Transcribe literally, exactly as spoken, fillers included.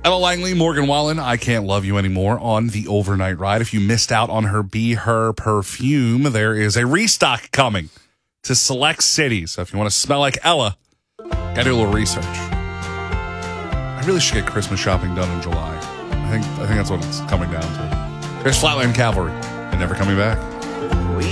Ella Langley, Morgan Wallen, I Can't Love You Anymore on the overnight ride. If you missed out on her Be Her perfume, there is a restock coming to select cities. So if you want to smell like Ella, gotta do a little research. I really should get Christmas shopping done in July. I think I think that's what it's coming down to. There's Flatland Cavalry and Never Coming Back.